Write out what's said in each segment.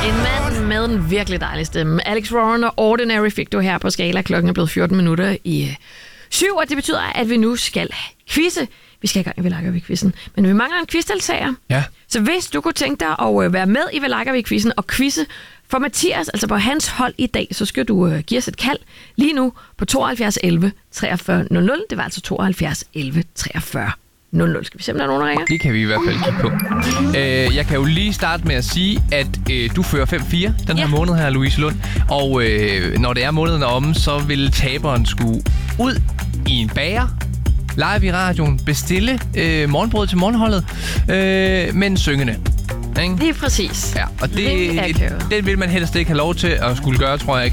En mand med en virkelig dejlig stemme. Alex Warren og Ordinary fik du her på Skala. Klokken er blevet 14 minutter i 7, og det betyder, at vi nu skal quizze. Vi skal i gang i Velagervik-quizzen, men vi mangler en quizdeltager. Ja. Så hvis du kunne tænke dig at være med i Velagervik-quizzen og quizze for Mathias, altså på hans hold i dag, så skal du give os et kald lige nu på 72 11 43 00. Det var altså 72 11 43 00. Skal vi se, om der er nogen, der ringer? Det kan vi i hvert fald kigge på. Jeg kan jo lige starte med at sige, at du fører 5-4 den her måned her, Louise Lund. Og når det er måneden om, så vil taberen skulle ud i en bager, live i radioen, bestille morgenbrød til morgenholdet, men syngende. Ikke? Lige præcis. Ja, og det vil man helst ikke have lov til at skulle gøre, tror jeg ikke.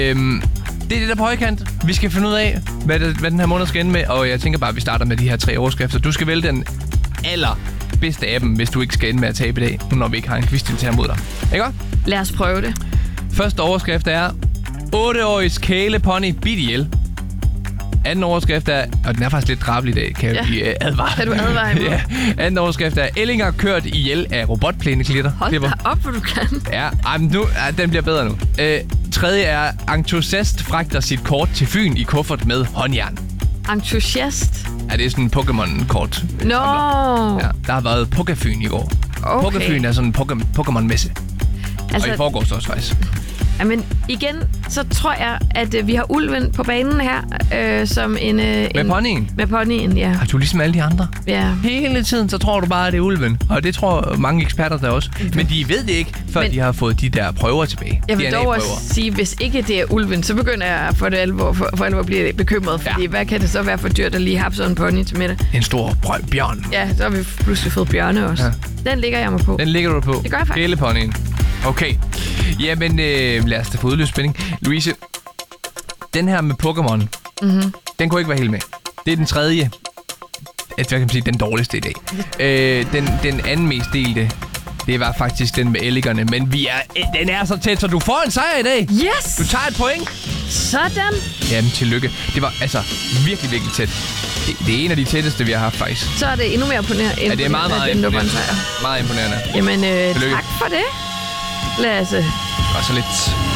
Det er det der på højkant. Vi skal finde ud af, hvad den her måned skal ende med, og jeg tænker bare, at vi starter med de her 3 overskrifter. Du skal vælge den allerbedste af dem, hvis du ikke skal ende med at tabe i dag, nu når vi ikke har en quizdeltager mod dig. Ikke godt? Lad os prøve det. Første overskrift er 8-årigs kælepony bidt ihjel. Anden overskrift er, og den er faktisk lidt drabelig i dag, kan jeg lige advare. Kan du advare imod? Ja. Anden overskrift er, Ellinger kørt ihjel af robotplæneklitter. Hold da op, hvor du kan. Ja, den bliver bedre nu. Tredje er, entusiast fragter sit kort til Fyn i kuffert med håndjern. Entusiast? Ja, det er sådan en Pokémon-kort. Nå. Ja, der har været Pokefyn i går. Okay. Pokefyn er sådan en Pokémon-messe. Altså, og i forgårs også faktisk. Jamen, igen, så tror jeg, at vi har ulven på banen her, som en... Med ponyen? Med ponyen, ja. Har du ligesom alle de andre? Ja. Hele tiden, så tror du bare, at det er ulven. Og det tror mange eksperter der også. Men de ved det ikke, før de har fået de der prøver tilbage. Jeg vil dog også sige, hvis ikke det er ulven, så begynder jeg for alvor at blive bekymret. Fordi hvad kan det så være for dyr, der lige har sådan en pony til middag? En stor bjørn. Ja, så har vi pludselig fået bjørne også. Ja. Den ligger jeg mig på. Den ligger du på? Det gør jeg faktisk. Kæleponyen. Okay. Jamen, lad os da få udløst spænding. Louise, den her med Pokémon, den kunne ikke være helt med. Det er den tredje. Hvad kan man sige, den dårligste i dag. Den anden mest delte, det var faktisk den med elligerne. Men den er så tæt, så du får en sejr i dag. Yes! Du tager et point. Sådan. Jamen, tillykke. Det var altså virkelig, virkelig tæt. Det er en af de tætteste, vi har haft faktisk. Så er det endnu mere imponerende. Ja, det er meget, meget imponerende. Meget imponerende. Jamen, tak for det, Lasse. Og så lidt